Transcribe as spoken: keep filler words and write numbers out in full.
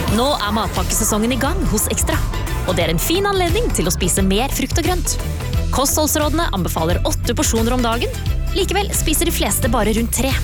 Nå er matpakkesesongen i gang hos Ekstra, og det er en fin anledning til å spise mer frukt og grønt. Kostholdsrådene anbefaler åtte porsjoner om dagen, likevel spiser de fleste bare rundt tre.